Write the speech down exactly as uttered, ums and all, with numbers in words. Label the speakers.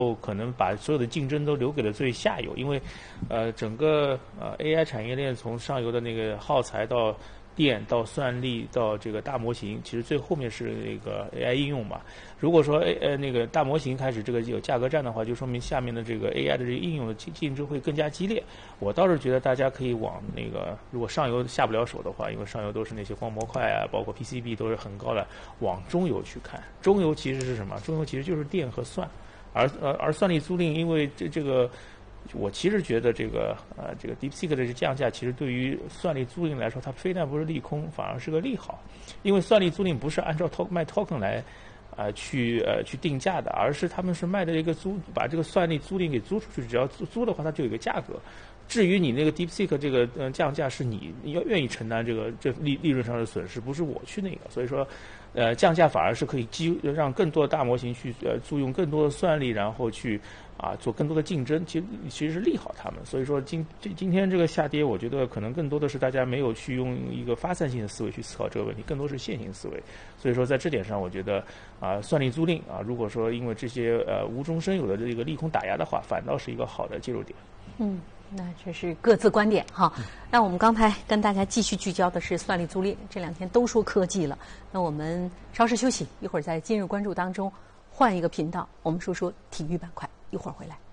Speaker 1: 可能把所有的竞争都留给了最下游，因为，呃，整个呃 A I 产业链从上游的那个耗材到电到算力到这个大模型，其实最后面是那个 A I 应用嘛。如果说 A 呃那个大模型开始这个有价格战的话，就说明下面的这个 A I 的这个应用的竞竞争会更加激烈。我倒是觉得大家可以往那个，如果上游下不了手的话，因为上游都是那些光模块啊，包括 P C B 都是很高的，往中游去看。中游其实是什么？中游其实就是电和算。而呃而算力租赁，因为这这个，我其实觉得这个呃这个 DeepSeek 的这降价，其实对于算力租赁来说，它非但不是利空，反而是个利好。因为算力租赁不是按照 token 卖 token 来啊、呃、去呃去定价的，而是他们是卖的一个租，把这个算力租赁给租出去，只要租租的话，它就有一个价格。至于你那个 DeepSeek 这个呃降价，是你要愿意承担这个这利利润上的损失，不是我去那个，所以说。呃，降价反而是可以基让更多的大模型去呃租用更多的算力，然后去啊做更多的竞争，其实其实是利好他们。所以说今今天这个下跌，我觉得可能更多的是大家没有去用一个发散性的思维去思考这个问题，更多是线性思维。所以说在这点上，我觉得啊算力租赁啊，如果说因为这些呃无中生有的这个利空打压的话，反倒是一个好的介入点。
Speaker 2: 嗯。那这是各自观点哈。那我们刚才跟大家继续聚焦的是算力租赁，这两天都说科技了。那我们稍事休息，一会儿在今日关注当中换一个频道，我们说说体育板块，一会儿回来。